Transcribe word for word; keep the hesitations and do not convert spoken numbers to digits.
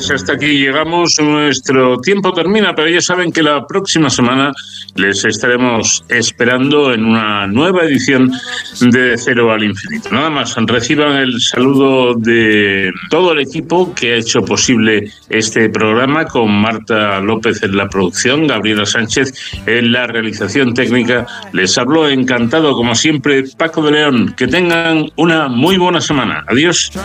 pues hasta aquí llegamos. Nuestro tiempo termina, pero ya saben que la próxima semana les estaremos esperando en una nueva edición de Cero al Infinito. Nada más, reciban el saludo de todo el equipo que ha hecho posible este programa, con Marta López en la producción, Gabriela Sánchez en la realización técnica. Les habló encantado, como siempre, Paco de León. Que tengan una muy buena semana. Adiós.